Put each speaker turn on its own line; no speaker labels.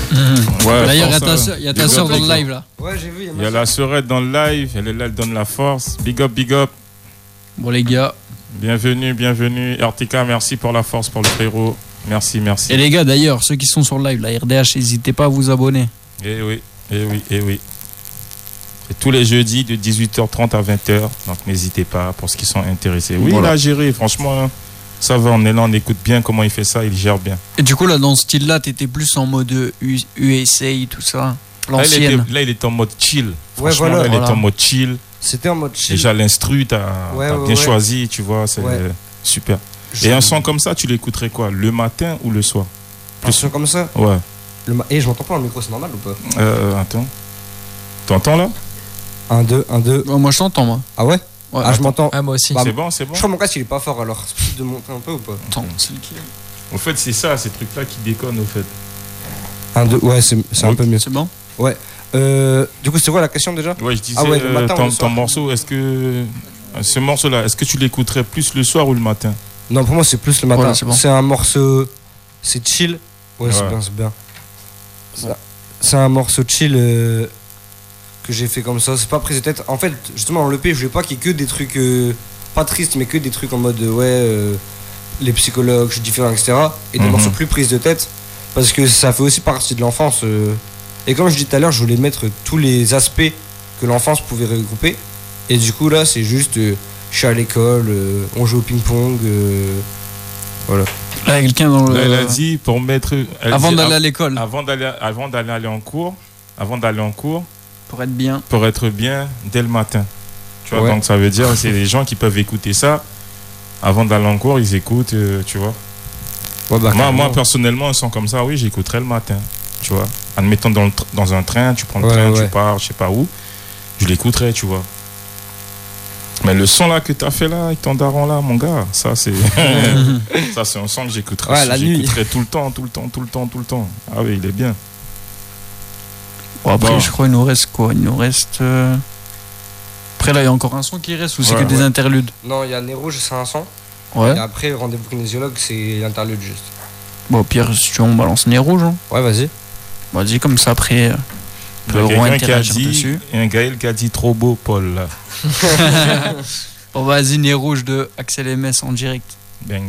Ouais,
D'ailleurs, il y a ta
Big
soeur
up,
dans
big
le
up.
live là.
Ouais, j'ai vu.
Il y a la sœurette dans le live, elle est là, elle donne la force. Big up, big up.
Bon, les gars.
Bienvenue, bienvenue. RTK, merci pour la force, pour le frérot. Merci, merci.
Et les gars, d'ailleurs, ceux qui sont sur le live, la RDH, n'hésitez pas à vous abonner.
Eh oui, eh oui, eh oui. C'est tous les jeudis de 18h30 à 20h. Donc n'hésitez pas pour ceux qui sont intéressés. Oui,
Voilà.
il a géré, franchement. Ça va, on est là, on écoute bien comment il fait ça, il gère bien.
Et du coup, là, dans ce style-là, t'étais plus en mode USA, tout ça. L'ancienne.
Là, il est en mode chill.
Ouais,
Franchement,
voilà.
là, il est en mode chill.
C'était en mode chill.
Déjà, l'instru, t'as bien choisi, tu vois, c'est super. Et un son comme ça, tu l'écouterais quoi? Le matin ou le soir?
Un son comme ça?
Ouais.
Et je m'entends pas dans le micro, c'est normal ou pas?
Attends. T'entends là?
1, 2, 1, 2.
Moi, je t'entends, moi.
Ah ouais?
Ouais.
Ah, je m'entends.
Ah, moi aussi.
C'est bon, c'est bon.
Je crois que mon casque il est pas fort alors. C'est possible de monter un peu ou pas?
Attends, c'est lequel?
En fait, c'est ça, ces trucs-là qui déconnent, au fait.
1, 2, ouais, c'est un peu mieux.
C'est bon?
Ouais. Du coup, c'était quoi la question déjà?
Ouais, je disais,
le matin ou le soir?
ton morceau, est-ce que. Ce morceau-là, est-ce que tu l'écouterais plus le soir ou le matin?
Non, pour moi, c'est plus le matin.
Voilà, c'est bon.
C'est un morceau. C'est chill. Ouais, c'est bien, c'est bien. C'est un morceau chill que j'ai fait comme ça. C'est pas prise de tête. En fait, justement, dans l'EP, je voulais pas qu'il y ait que des trucs. Pas tristes, mais que des trucs en mode les psychologues, je suis différent, etc. Et des morceaux plus prises de tête. Parce que ça fait aussi partie de l'enfance. Et comme je dis tout à l'heure, je voulais mettre tous les aspects que l'enfance pouvait regrouper. Et du coup, là, c'est juste. Je suis à l'école, on joue au ping-pong. Voilà.
Là, quelqu'un dans le.
Là, elle a dit pour mettre.
Avant d'aller à l'école.
Avant d'aller en cours.
Pour être bien.
Pour être bien dès le matin. Tu vois,
Ouais.
donc ça veut dire c'est des gens qui peuvent écouter ça. Avant d'aller en cours, ils écoutent, tu vois.
Ouais, bah,
moi, personnellement, un son comme ça, oui, j'écouterais le matin. Tu vois. Admettons dans un train, tu prends le train, tu pars, je sais pas où. Je l'écouterais, tu vois. Mais le son là que t'as fait là avec ton daron là, mon gars, ça c'est ça c'est un son que j'écouterais.
Ouais, la nuit.
J'écouterais tout le temps. Ah oui, il est bien.
Bon, après,
Bon.
je crois qu'il nous reste quoi? Il nous reste. Après, là, il y a encore un son qui reste ou c'est
Ouais,
que des interludes?
Non, il y a Nez Rouge, c'est un son.
Ouais.
Et après, Rendez-vous kinésiologue, c'est l'interlude juste.
Bon, Pierre, si tu veux, on balance Nez Rouge. Hein.
Ouais, vas-y.
Bon, vas-y, comme ça, après.
Il y a quelqu'un qui a
interagir
dit,
dessus.
et un Gaël qui a dit trop beau, Paul là.
Bon, vas-y, Nez Rouge de Axel MS en direct.
Bang.